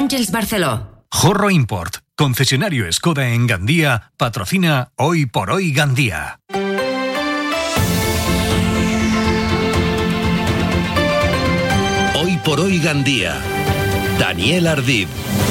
Àngels Barceló. Jorro Import, concesionario Skoda en Gandía, patrocina Hoy por Hoy Gandía. Hoy por Hoy Gandía. Daniel Ardid.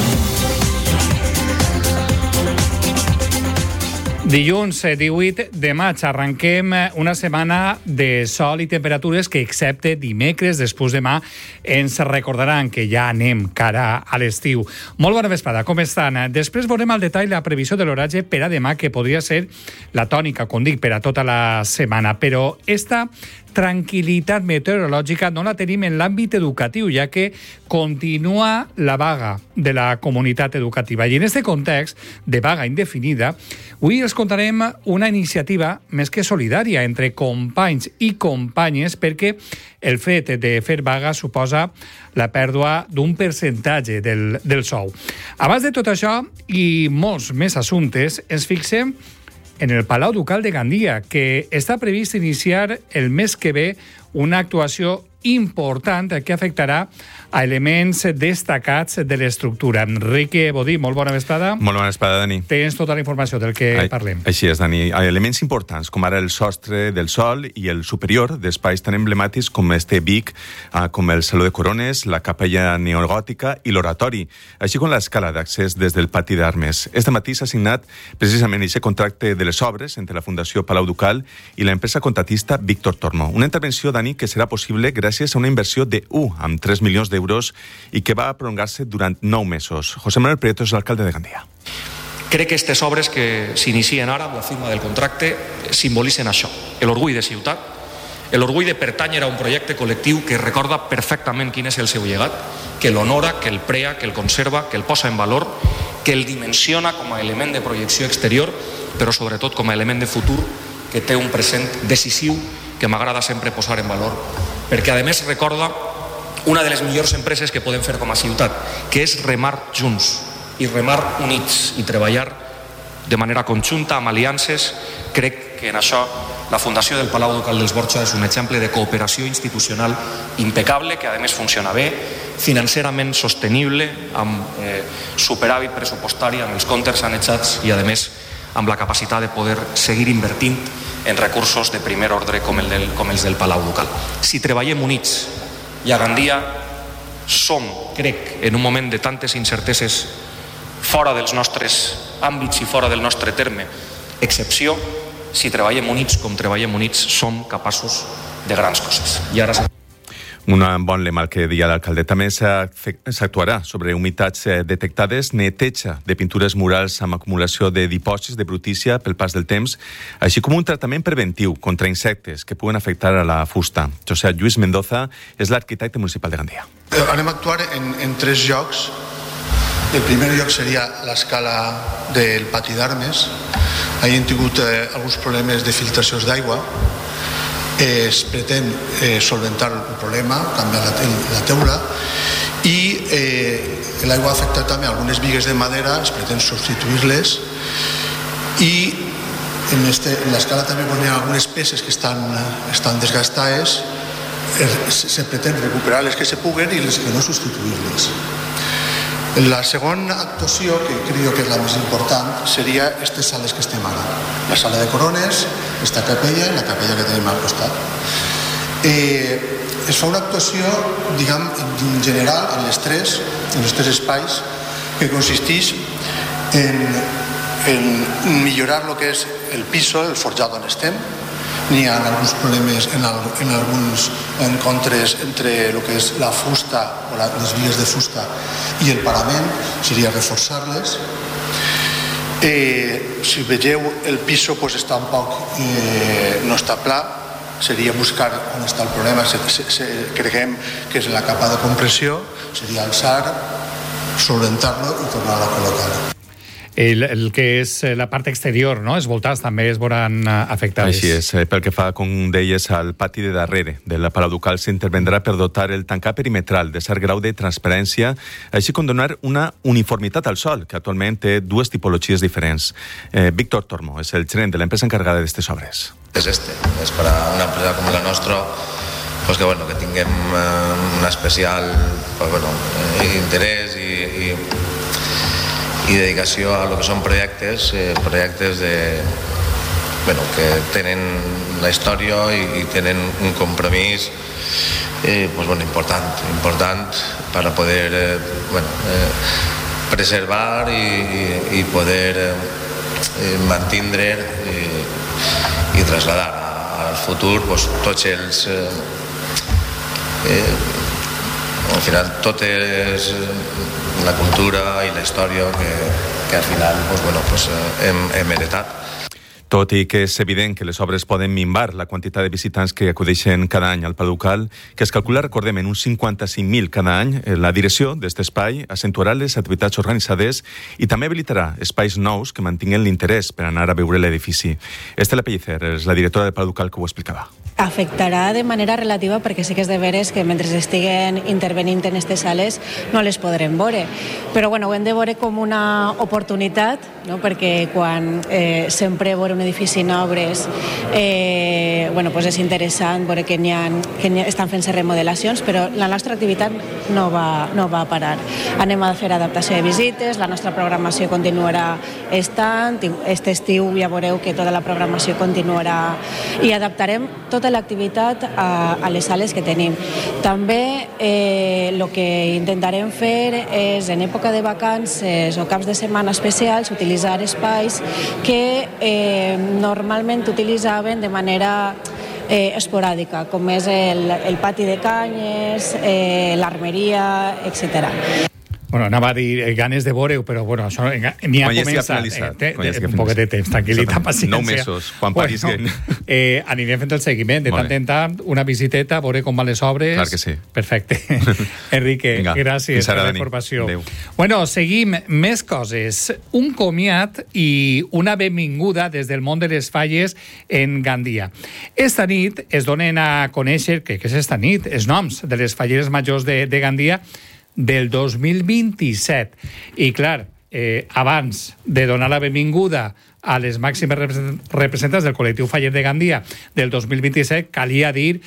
Dilluns 18 de maig arrenquem una setmana de sol i temperatures que, excepte dimecres, després demà, ens recordaran que ja anem cara a l'estiu. Molt bona vesprada, com estan? Després veurem al detall la previsió de l'oratge per a demà, que podria ser la tònica, com dic, per a tota la setmana. Però esta tranquil·litat meteorològica no la tenim en l'àmbit educatiu, ja que continua la vaga de la comunitat educativa. I en aquest context de vaga indefinida, avui els contarem una iniciativa més que solidària entre companys i companyes, perquè el fet de fer vaga suposa la pèrdua d'un percentatge del sou. Abans de tot això i molts més assumptes, ens fixem en el Palau Ducal de Gandia, que està previst iniciar el mes que ve una actuació important que afectarà a elements destacats de l'estructura. Enrique Bodí, molt bona vesprada. Molt bona vesprada, Dani. Tens tota la informació del que parlem. Així és, Dani. Elements importants, com ara el sostre del sol i el superior d'espais tan emblemàtics com este Vic, com el Saló de Corones, la capella neogòtica i l'oratori, així com l'escala d'accés des del pati d'armes. Este matí s'ha signat precisament aquest contracte de les obres entre la Fundació Palau Ducal i l'empresa contratista Víctor Tormo. Una intervenció, Dani, que serà possible gràcies a una inversió de 3 milions d'euros i que va prolongar-se durant 9 mesos. José Manuel Prieto és l'alcalde de Gandia. Crec que aquestes obres que s'inicien ara amb la firma del contracte simbolitzen això, l'orgull de ciutat, l'orgull de pertànyer a un projecte col·lectiu que recorda perfectament quin és el seu llegat, que l'honora, que el prea, que el conserva, que el posa en valor, que el dimensiona com a element de projecció exterior, però sobretot com a element de futur que té un present decisiu que m'agrada sempre posar en valor, perquè a més recorda una de les millors empreses que podem fer com a ciutat, que és remar junts i remar units i treballar de manera conjunta, amb aliances. Crec que en això la Fundació del Palau Ducal dels Borja és un exemple de cooperació institucional impecable, que a més funciona bé, financerament sostenible, amb superàvit pressupostari, amb els comptes sanejats i a més amb la capacitat de poder seguir invertint en recursos de primer ordre com els del Palau Ducal. Si treballem units i a Gandia som, crec, en un moment de tantes incerteses fora dels nostres àmbits i fora del nostre terme, excepció, si treballem units com treballem units, som capaços de grans coses. I ara Un bon lema el que deia l'alcalde. També s'actuarà sobre humitats detectades, neteja de pintures murals amb acumulació de dipòsits de brutícia pel pas del temps, així com un tractament preventiu contra insectes que puguen afectar a la fusta. José Lluís Mendoza és l'arquitecte municipal de Gandia. Anem a actuar en 3 llocs. El primer lloc seria l'escala del pati d'armes. Ahí hem tingut alguns problemes de filtracions d'aigua. Es pretén solventar el problema, canviar la teula, i l'aigua ha afectat també algunes bigues de madera, es pretén substituir-les, i en l'escala també hi ha algunes peces que estan desgastades, se pretén recuperar les que se puguen i les que no substituir-les. La segona actuació, que crec que és la més important, seria aquestes sales que estem ara. La sala de Corones, esta capella i la capella que tenim al costat. Es fa una actuació, diguem, en general, en els tres espais, que consisteix en millorar el que és el piso, el forjat on estem. N'hi ha alguns problemes en alguns encontres entre el que és la fusta o les vies de fusta i el parament, seria reforçar-les. Si vegeu el piso està un poc, no està pla, seria buscar on està el problema. Creiem que és la capa de compressió, seria alçar, solventar-lo i tornar a col·locar. El que és la part exterior, no? Els voltants també es veuran afectades. Així és. Pel que fa, com deies, al pati de darrere de la Palau Ducal s'intervendrà per dotar el tancat perimetral de cert grau de transparència, així com donar una uniformitat al sòl, que actualment té 2 tipologies diferents. Víctor Tormo és el gerent de l'empresa encargada d'aquestes obres. Es para una empresa como la nuestra que, bueno, que tinguem un especial interès i dedicació a lo que són projectes que tenen la història i tenen un compromís important para poder preservar i poder mantindre i trasladar al futur tots els al final tot és la cultura i la història que al final hem heretat. Tot i que és evident que les obres poden minvar la quantitat de visitants que acudeixen cada any al Pla Ducal, que es calcula, recordem, en uns 55.000 cada any, la direcció d'aquest espai acentuarà les activitats organitzades i també habilitarà espais nous que mantinguen l'interès per anar a veure l'edifici. Estela Pellicer és la directora del Pla Ducal que ho explicava. Afectarà de manera relativa perquè sí que és de veres que mentre estiguen intervenint en aquestes sales no les podrem veure. Però ho hem de veure com una oportunitat, no? Perquè quan sempre veure un edifici en obres és interessant veure que estan fent-se remodelacions, però la nostra activitat no va parar. Anem a fer adaptació de visites, la nostra programació continuarà estant, aquest estiu ja veureu que tota la programació continuarà i adaptarem tota l'activitat a les sales que tenim. També el que intentarem fer és, en època de vacances o caps de setmana especials, utilitzar espais que normalment utilitzaven de manera esporàdica, com és el pati de canyes, l'armeria, etc. Anava a dir ganes de veure-ho, però això n'hi ha començat. Un poc de temps, tranquil·litat, paciència. 9 mesos, quan parisguen. Anirem fent el seguiment, de tant en tant, una visiteta, veure com van les obres. Clar que sí. Perfecte. Enrique, gràcies per la informació. Seguim més coses. Un comiat i una benvinguda des del món de les falles en Gandia. Esta nit es donen a conèixer, que és esta nit, els noms de les falleres majors de Gandia del 2027. I clar, abans de donar la benvinguda a les màximes representants del col·lectiu Faller de Gandia del 2027, calia dir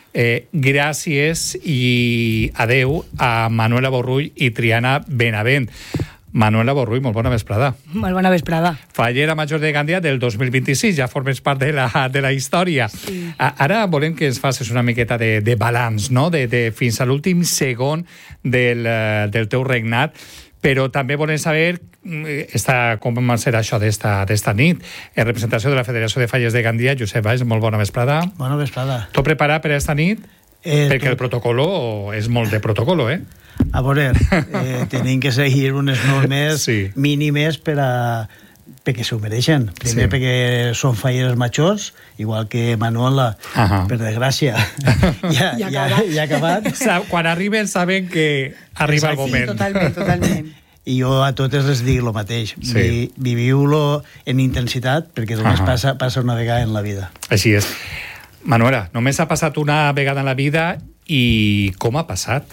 gràcies i adeu a Manuela Borrull i Triana Benavent. Manuela Borrull, molt bona vesprada. Molt bona vesprada. Fallera major de Gandia del 2026, ja formes part de la història. Sí. Ara volem que ens facis una miqueta de balanç, no? de fins a l'últim segon del teu regnat, però també volem saber com va ser això d'esta nit. En representació de la Federació de Falles de Gandia, Josep Valls, molt bona vesprada. Bona vesprada. Tot preparat per esta nit? Perquè el protocolo és molt de protocolo, eh? A veure, tenim que seguir unes normes mínimes perquè s'ho mereixen. Primer perquè són falleres majors, igual que Manuela, per desgràcia, ja ha acabat. Quan arriben saben que arriba el moment. Totalment. I jo a totes les dic el mateix. Viviu-lo en intensitat, perquè només passa una vegada en la vida. Així és. Manuela, només ha passat una vegada en la vida i com ha passat?